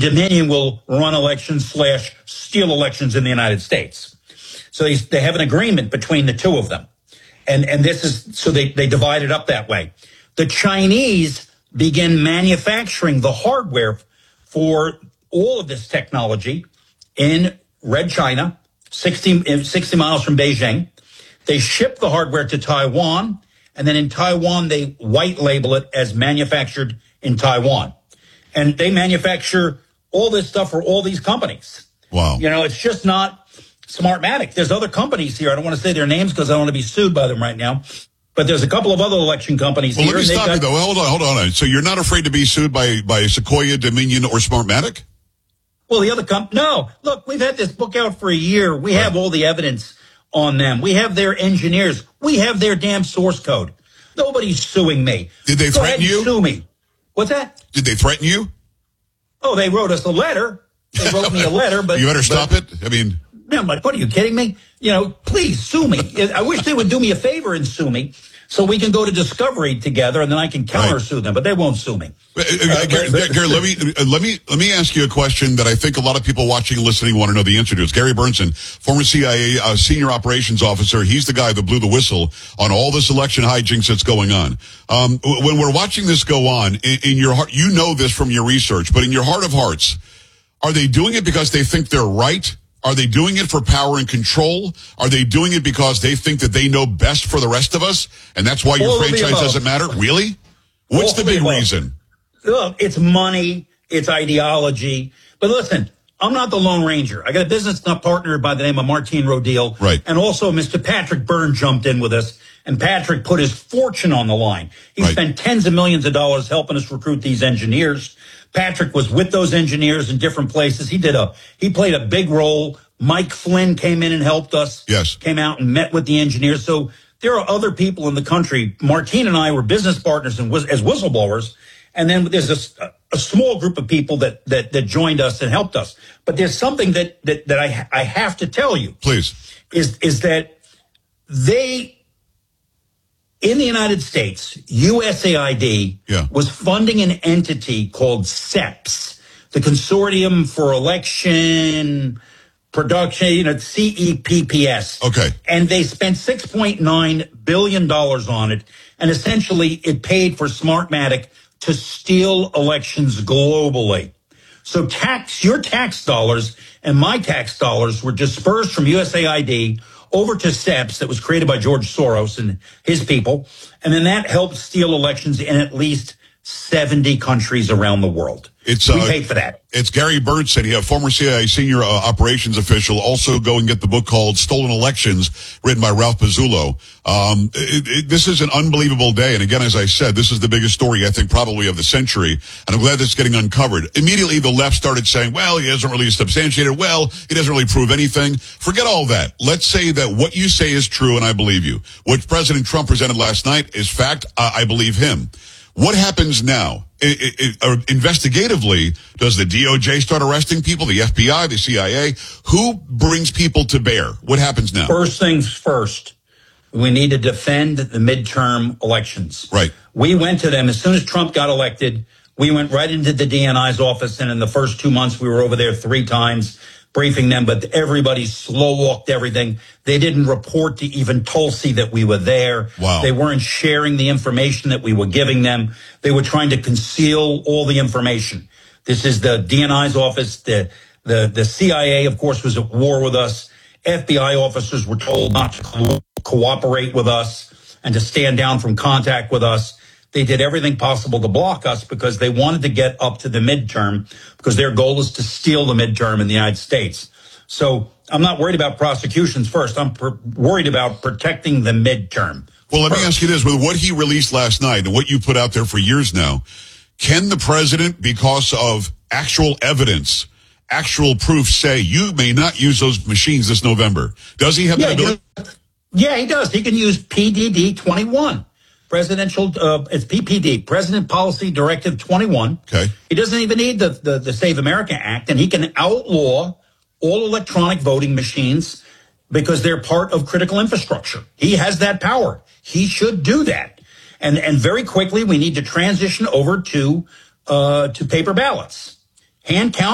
Dominion will run elections / steal elections in the United States. So they have an agreement between the two of them. And this is, so they divide it up that way. The Chinese begin manufacturing the hardware for all of this technology in Red China, 60 miles from Beijing. They ship the hardware to Taiwan, and then in Taiwan, they white label it as manufactured in Taiwan. And they manufacture all this stuff for all these companies. Wow. You know, it's just not Smartmatic. There's other companies here. I don't want to say their names because I don't want to be sued by them right now. But there's a couple of other election companies here. Let me stop you, though. Hold on. So you're not afraid to be sued by Sequoia, Dominion, or Smartmatic? Well, the other no. Look, we've had this book out for a year. We have all the evidence on them. We have their engineers. We have their damn source code. Nobody's suing me. Did they threaten you? Sue me. What's that? Did they threaten you? Oh, they wrote us a letter. They wrote me a letter, but you better stop it. I mean, I'm like, what are you kidding me? You know, please sue me. I wish they would do me a favor and sue me so we can go to discovery together and then I can counter sue them, but they won't sue me. Gary, let me ask you a question that I think a lot of people watching and listening want to know the answer to. It's Gary Berntsen, former CIA senior operations officer. He's the guy that blew the whistle on all this election hijinks that's going on. When we're watching this go on, in your heart, you know this from your research, but in your heart of hearts, are they doing it because they think they're right? Are they doing it for power and control? Are they doing it because they think that they know best for the rest of us? And that's why your franchise doesn't matter? Really? What's the big reason? Look, it's money. It's ideology. But listen, I'm not the Lone Ranger. I got a business partner by the name of Martine Rodil. Right. And also Mr. Patrick Byrne jumped in with us. And Patrick put his fortune on the line. He spent tens of millions of dollars helping us recruit these engineers. Patrick was with those engineers in different places. He played a big role. Mike Flynn came in and helped us. Yes. Came out and met with the engineers. So there are other people in the country. Martine and I were business partners as whistleblowers. And then there's a small group of people that joined us and helped us. But there's something that I have to tell you. Please. Is that in the United States, USAID was funding an entity called CEPS, the Consortium for Election Production, CEPPS. Okay. And they spent $6.9 billion on it. And essentially it paid for Smartmatic to steal elections globally. So your tax dollars and my tax dollars were dispersed from USAID over to CEPS that was created by George Soros and his people. And then that helped steal elections in at least 70 countries around the world. We paid for that. It's Gary Berntsen, former CIA senior operations official. Also go and get the book called Stolen Elections, written by Ralph Pizzullo. This is an unbelievable day. And again, as I said, this is the biggest story, I think, probably of the century. And I'm glad it's getting uncovered. Immediately, the left started saying, well, he hasn't really substantiated. Well, he doesn't really prove anything. Forget all that. Let's say that what you say is true, and I believe you. What President Trump presented last night is fact. I believe him. What happens now? Investigatively, does the DOJ start arresting people, the FBI, the CIA? Who brings people to bear? What happens now? First things first, we need to defend the midterm elections. Right. We went to them as soon as Trump got elected. We went right into the DNI's office, and in the first 2 months, we were over there 3 times briefing them, but everybody slow-walked everything. They didn't report to even Tulsi that we were there. Wow. They weren't sharing the information that we were giving them. They were trying to conceal all the information. This is the DNI's office. The CIA, of course, was at war with us. FBI officers were told not to cooperate with us and to stand down from contact with us. They did everything possible to block us because they wanted to get up to the midterm because their goal is to steal the midterm in the United States. So I'm not worried about prosecutions first. I'm worried about protecting the midterm. Well, let me ask you this. With what he released last night and what you put out there for years now, can the president, because of actual evidence, actual proof, say you may not use those machines this November? Does he have that ability? Yeah, he does. He can use PDD 21. It's PPD, President Policy Directive 21. Okay. He doesn't even need the Save America Act, and he can outlaw all electronic voting machines because they're part of critical infrastructure. He has that power. He should do that. And very quickly, we need to transition over to paper ballots. Hand count